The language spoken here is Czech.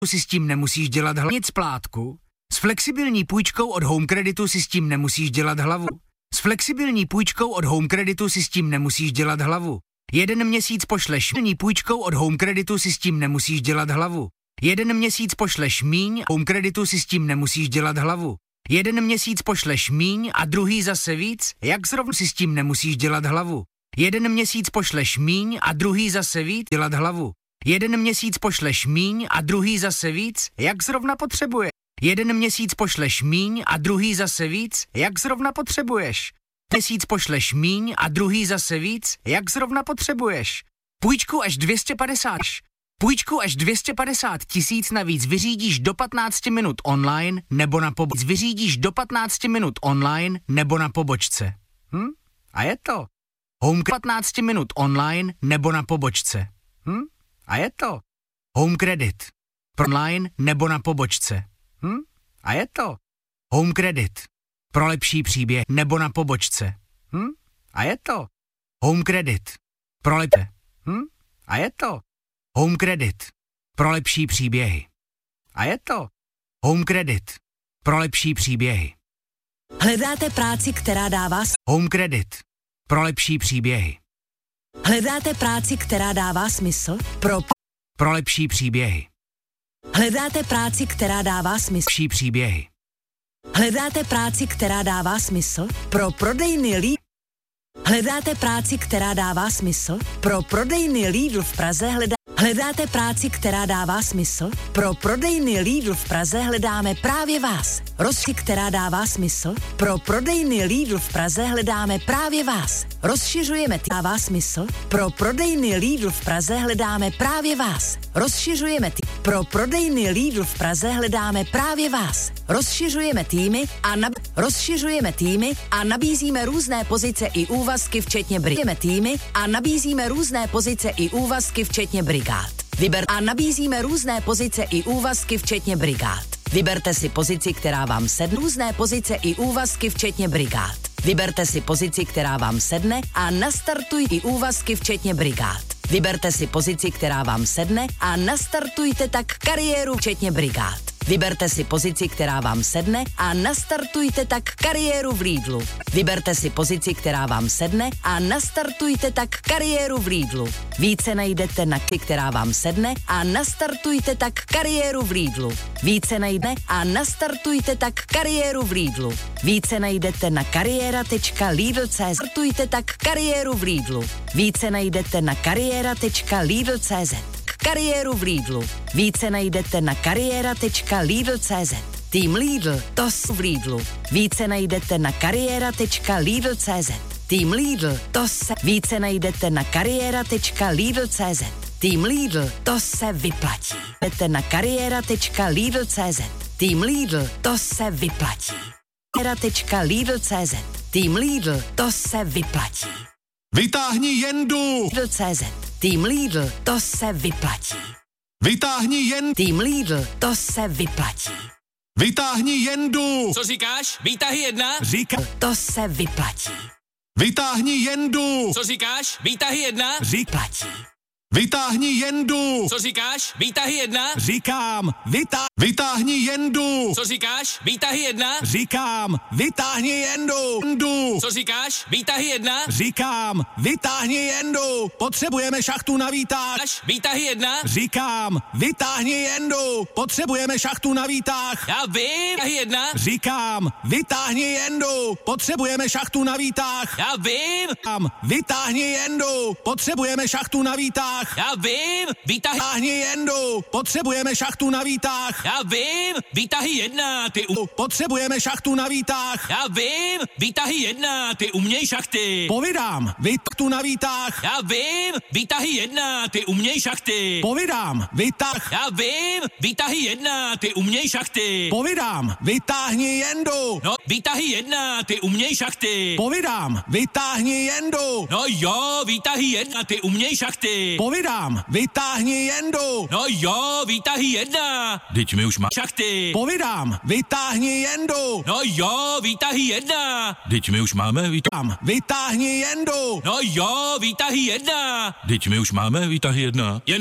si s tím nemusíš dělat hlavu. Nic splátku. S flexibilní půjčkou od Home Creditu si s tím nemusíš dělat hlavu. S flexibilní půjčkou od Home Creditu si s tím nemusíš dělat hlavu. 1 měsíc pošleš míň půjčkou od Home Creditu si s tím nemusíš dělat hlavu. 1 měsíc pošleš míň, Home Creditu si s tím nemusíš dělat hlavu. 1 měsíc pošleš míň a druhý zase víc, jak zrovna si s tím nemusíš dělat hlavu. 1 měsíc pošleš míň a druhý zase víc, dělat hlavu. 1 měsíc pošleš míň a druhý zase víc, jak zrovna potřebuje. 1 měsíc pošleš míň a druhý zase víc, jak zrovna potřebuješ. Měsíc pošleš míň a druhý zase víc, jak zrovna potřebuješ. Půjčku až 250. Půjčku až 250 tisíc navíc vyřídíš do 15 minut online nebo na pobočce. Vyřídíš do 15 minut online nebo na pobočce. A je to. Home 15 minut online nebo na pobočce. A je to. Home Credit. Online nebo na pobočce. A je to. Home Credit. Pro lepší příběh nebo na pobočce. A je to. Home Credit. Pro lepší. A je to. Home Credit. Pro lepší příběhy. A je to. Home Credit. Pro lepší příběhy. Hledáte práci, která dává Home Credit. Pro lepší příběhy. Hledáte práci, která dává smysl? Pro lepší příběhy. Hledáte práci, která dává smysl? Lepší příběhy. Hledáte práci, která dává smysl? Pro prodejny Lidl. Hledáte práci, která dává smysl? Pro prodejny Lidl v Praze Hledáte práci, která dává smysl? Pro prodejny Lidl v Praze hledáme právě vás. Která dává smysl? Pro prodejny Lidl v Praze hledáme právě vás. Rozšiřujeme dává smysl? Pro prodejny Lidl v Praze hledáme právě vás. Rozšiřujeme Pro prodejny Lidl v Praze hledáme právě vás. Rozšiřujeme týmy a nabízíme různé pozice i úvazky včetně nabízíme různé pozice i úvazky včetně brigád. Vyberte si pozici, která vám sedne. Různé pozice i úvazky včetně brigád. Vyberte si pozici, která vám sedne a nastartujte i úvazky včetně brigád. Vyberte si pozici, která vám sedne a nastartujte tak kariéru včetně brigád. Vyberte si pozici, která vám sedne a nastartujte tak kariéru v Lidlu. Vyberte si pozici, která vám sedne a nastartujte tak kariéru v Lidlu. Více najdete na která vám sedne a nastartujte tak kariéru v Lidlu. Více najdete a nastartujte tak kariéru v Lidlu. Více najdete na kariéra.lidl.cz. Startujte tak kariéru v Lidlu. Více najdete na kariéra.lidl.cz. Kariéru v Lidlu. Více najdete na kariéra.lidl.cz. Tým Lidl, to v Lidlu. Více najdete na kariéra.lidl.cz. Tým Lidl, to se. Více najdete na kariéra.lidl.cz. Tým Lidl, to se vyplatí. Jdete na kariéra.lidl.cz. Tým Lidl, to se vyplatí. Kariéra.lidl.cz. Tým Lidl, to se vyplatí. Vytáhni jendu! Lidl.cz. Tým Lidl, to se vyplatí. Vytáhni jendu! Tým Lidl, to se vyplatí. Vytáhni jendu! Co říkáš? Výtahy 1? Říká. To se vyplatí. Vytáhni jendu! Co říkáš? Výtahy 1? Vyplatí. Vytáhni jendu! Co říkáš? Výtahy 1? Říkám, vytáhni jendu! Co říkáš? Výtahy 1? Říkám, vytáhni jendu! Co říkáš? Výtahy 1? Říkám, vytáhni jendu! Potřebujeme šachtu na výtah! Výtahy 1? Říkám, vytáhni jendu! Potřebujeme šachtu na výtah! Já vím! Výtahy 1? Říkám, vytáhni jendu! Potřebujeme šachtu na výtah! Já vím! Vytáhni jendu! Potřebujeme šachtu na výtah! Já vím! Výtahy... Vytáhni jendu! Potřebujeme šachtu na výtah! Já vím! Výtahy 1, ty Potřebujeme šachtu na výtah! Já vím! Výtahy 1, ty uměj šachty! Povídám! Šachtu na výtah! Já vím! Výtahy 1, ty uměj šachty! Povídám! Vytah! Já vím! Výtahy 1, ty uměj šachty! Povídám! Vytáhni jendu! No, výtahy 1, ty uměj šachty! Povídám! Vytáhni jendu! No jo, výtahy 1, ty uměj šachty! Povídám! Vytáhni jendu! No jo, výtahy 1! Teď mi už má šachty! Povídám! Vytáhni jendu! No jo, výtahy 1! Teď my už máme Vytáhni jendu! No jo, výtahy 1! Teď my už máme výtahy 1.